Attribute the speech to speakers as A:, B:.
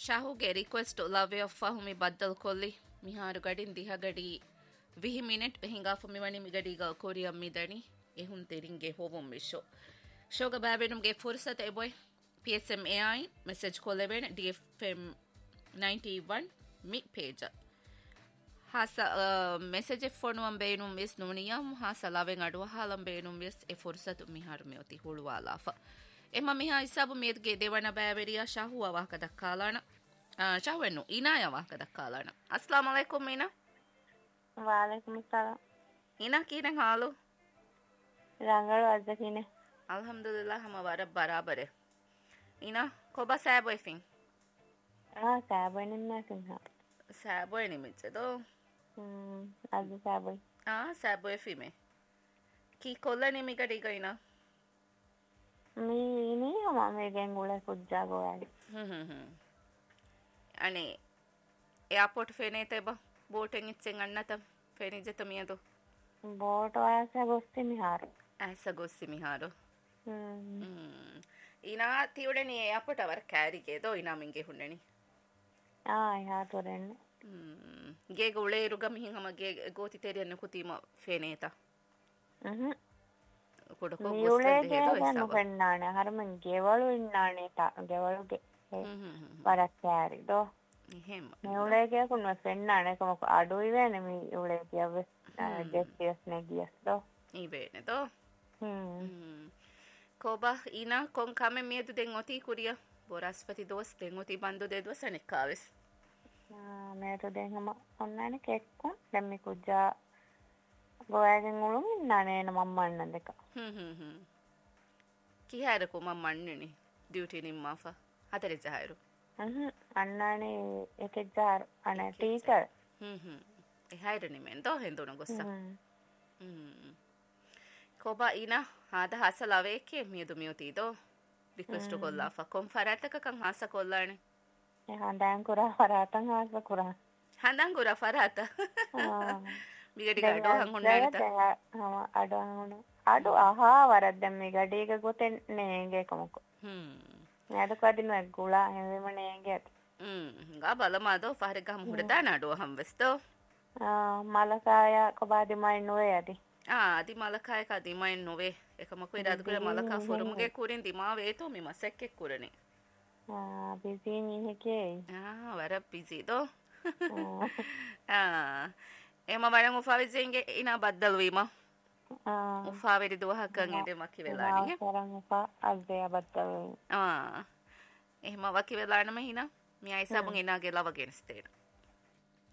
A: ಶಾಹುಗೆ request love ಫಹುಮಿ ಬದ್ದಲ್ ಕೊಲ್ಲಿ ಮಿಹಾರು ಗಡಿನ್ ದಿಹ ಗಡಿ 20 minute ಹಿಂಗಾಫು ಮಿವಣಿ ಮಿಗಡಿಗ ಕೊರಿಯಂ ಮಿದಣಿ ಎಹುನ್ ತೆರಿಂಗೆ ಹೋವಂ Meesho ಶೋಗ ಬಾಬೆನುಮ್ಗೆ ಫುರ್ಸತ್ ಎಬೊಯ್ PSM AI message ಕೊಲೆವೆನ್ DFM 91 me page ಹಾಸ message ಫೋನುವಂ ಬೇನುಂ ವಿಸ್ ನುನಿಯಂ ಹಾಸ eleven ಅಡುವ ಹಾಲಂ ಬೇನುಂ ವಿಸ್ A ಫುರ್ಸತ್ ಮಿಹಾರು ಮೆಯತಿ ಹುಳುವಾಲಾಫ එම මිහා ඉසාබු මේත්ගේ දෙවන බෑවරියා ශාහු අවාහක දක්කාලාන ශාහුවෙන්නු ඉනා යවාහක දක්කාලාන අස්ලාම අලයිකුම් ඉනා
B: वालेकुम सलाम
A: ඉනා කීනෙන් හාලු
B: रंगल अज़कीने
A: අල්හම්දුලිල්ලාහ් හම වර බරාබරේ ඉනා කොබා සෑබොයි ෆින්
B: සෑබොයි නෑ
A: සෑබොයි නිමිච්චදෝ
B: අද සෑබොයි
A: සෑබොයි ෆිමේ කී කොල්ල නිමිකඩික ඉනා
B: ini hama megen gula kujja goyali
A: ane airport fene teba boating itsen annata fene jeta miyadu
B: boat asa gossi miharu
A: ina tiude ni airport avar carry ge do ina minge hunneni
B: ya torenne
A: ge gule iruga mihin hama ge goti teriyanne kutima fene ta
B: ියුලේගේගන්න පෙන්නාන හරම ගෙවලු ඉන්නානේ ගෙවලුගේ පරක්කෑරි දෝ මෙවුලේගයකුන්ව පෙන්නානකමක අඩුයිවෑනම යුලේගියව ගෙස්තියස් නැගියස් දෝ
A: ඉවේනදෝ කෝබා ඊනා කොන් කම මියදු දෙන් ඔතී කුරිය බොරස්පති දෝස් දෙන් ඔතී බන්දු දෙදව සනෙක්කාවෙස්
B: මේතු දෙහම ඔන්නන කෙක්කුන් දැම්මි කුජ්ජා ගොයගෙන් උළුම් ඉන්නානේන මම්මන්න දෙක
A: කිහැරකු මම්මන්නනේ duty නිම්මාෆා හතරෙ ජහයරු
B: අන්නානේ එකෙක් ජාරු අන teacher
A: එහයිර නිමෙන් දෝ හෙන්දුන ගොස්ස කොබා ඊනා හාද හස ලවේකේ මියදු මියුතිදෝ රික්වෙස්ට් කොල්ලාෆා කොම් ෆරාතකකන් හාස කොල්ලානේ
B: හඳන් කුරා ෆරාතන් හාස කුරා
A: හඳන් කුරා ෆරාත මිගඩි අඩුවහන් හොන්නට
B: අඩුවහන් අඩු අහා වරද්දම් මේ ගඩේක ගොතෙන් නේගේ කමක නේද කදින ගුලා හැවෙම නේගේ
A: ගා බලමාදෝ ෆහරේ ගම හුරදා නඩුව හම්වස්තෝ
B: මලකාය කබාදි මයි නොවේ යදි
A: අදි මලකාය කදි මයි නොවේ එකමක ඉරාද කුර මලකා ෆොරමුගේ කුරින් දිමා වේතෝ මි මසෙක්කේ කුරනේ
B: බිසි මිහකේ
A: වර බිසි දෝ එම වරන් උෆාවිසෙන්ගේ ඉනා බද්දල් වීම උෆාවෙරි දුවහකන් එදෙ මකි වෙලානේ
B: වරන් උෆා අද්දේ බද්දල්
A: එහෙම වකි වෙලානම හිනා මිය අයිසබුන් ඉනාගේ ලවගෙන ස්තේන